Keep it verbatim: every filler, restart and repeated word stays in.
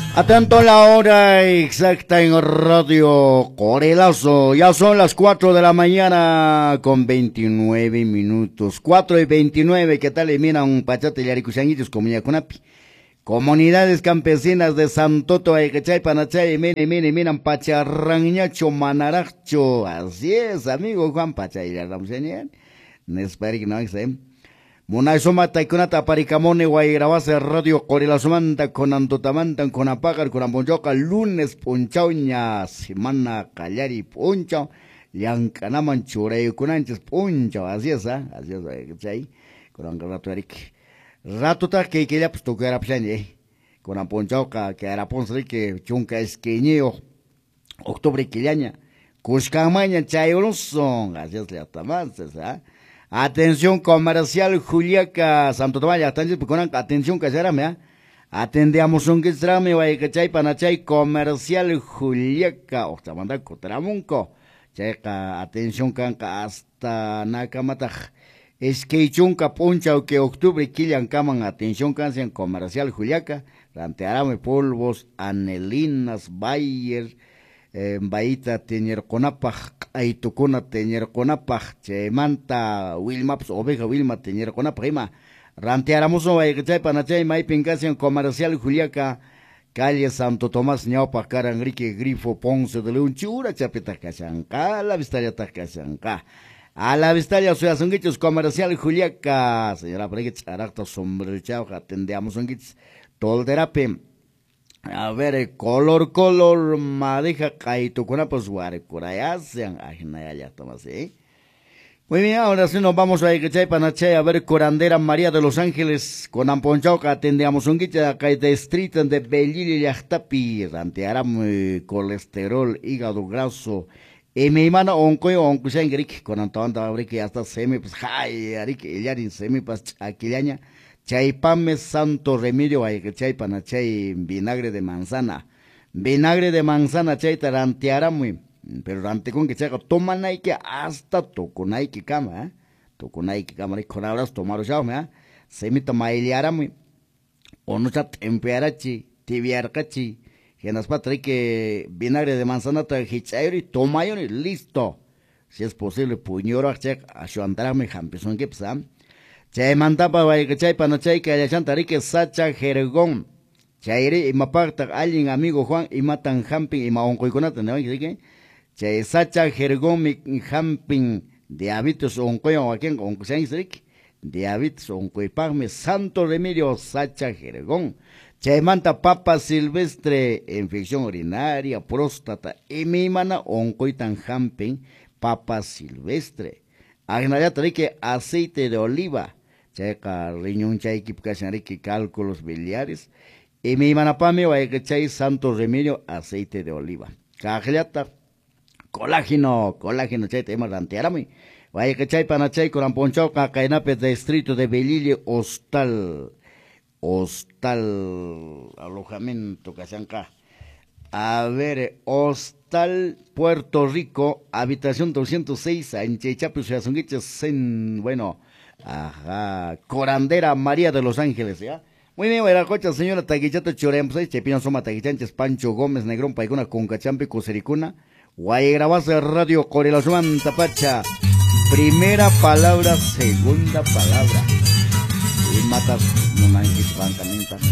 Atento a la hora exacta en Radio Corelazo. Ya son las cuatro de la mañana con veintinueve minutos. cuatro y veintinueve. ¿Qué tal? Mira un pachate yaricushanguitos como Yacunapi. Comunidades campesinas de Santoto, Aycachay, Panachay, mene, mene, miran pacharrañacho, manaracho. Así es, amigo Juan Pachay, ya estamos en Nesperik, no sé. Munasoma taikunata paricamone guayrabase radio Corelazomanta con antotamantan con apagar con amponchoca lunes punchauña semana callari punchao llankanaman churay kunanches punchao así es, ¿ah? Así es, ¿cachai? Con un rato eric rato ta que que ya pues tocar apsanye con amponchoca que era ponse que chunca esqueñeo octubre quillaña cuscamaña chayolson así es la tamas, ¿ah? Atención comercial Juliaca Santo Tomás, atención casera, ¿me? Atendemos un guistrame, Guaycachay, Panachay, comercial Juliaca, Octamanda, Cotramunco, checa, atención canca hasta Nacamataj, es que chunca puncha o que octubre quillan caman, atención canción comercial Juliaca, rantearame polvos, anelinas, Bayer, Eh, baita tener conapaj, aitukuna tener conapaj, che manta Wilmaps, oveja Wilma tener conapaj, ima, ranteáramos o Guaycachay, Panachay, mai pincación comercial Juliaca, calle Santo Tomás, ñaupa, Caranrique, Grifo, Ponce de León, chura, chapeta casanca, la vistaria tacasanca, a la vistaria, soy asonguichos comercial Juliaca, señora Breguich, aracto sombrechao, atendemos un guich, todo el terapia. A ver, color, color, madeja, caito, con pues guare, corayasean, ajena, ya estamos así. Muy bien, ahora sí nos vamos a Icachay, Panachay, a ver, Corandera María de los Ángeles, con Amponchauca, atendemos un guiche acá de street de Bellil y Yachtapi, rantearam colesterol, hígado graso, y mi mano, oncoy, oncusen gric, con Antonta, abrique, que hasta semi, pues, ay, arique, yarin semi, pues, aquilaña. Chaypame santo remedio Aycachay, Panachay, vinagre de manzana. Vinagre de manzana, chay taranteara muy. Pero rante con que chaga, toma naike hasta toconaike cama, ¿eh? Toconaike cama, con abras tomar ya, ¿eh? Semita mailiara muy. O no chat empearachi, tibiarcachi. Que nos patre que vinagre de manzana trajichay, toma y listo. Si es posible, puñoro, check, a su andrame, jampison que psa. Chay mantapa Guaycachay, Panachay, que haya chantarique Sacha Jergón. Chayre y maparta alguien amigo Juan y matan jamping y maoncoiconata, ¿no? Chay Sacha Jergón mi jamping de hábitos oncoyo aquí en Oncosainstric, de hábitos oncoipagme santo remedio Sacha Jergón. Chay manta papa silvestre, infección urinaria, próstata, y mi mana oncoitan jamping, papa silvestre. Agnaya tarique aceite de oliva. Checa riñón chay kipkashanrique cálculos biliares. Y mi manapame Guaycachay santo remedio aceite de oliva. Cajleata colágeno, colágeno chay tema rantearami. Guaycachay Panachay Coramponchao cacainape de distrito de Belille hostal. Hostal alojamiento casanca. A ver, hostal Puerto Rico, habitación doscientos seis, en Chechapi, en, bueno, ajá, Corandera María de los Ángeles, ¿ya? Muy bien, la cocha, señora Taguichata Chorempse, Chepino Soma Taguichanches, Pancho Gómez, Negrón Paiguna, Concachampi, Cosericuna, Guaygrabase Radio Corelazuan Tapacha, primera palabra, segunda palabra, y matas, no manches,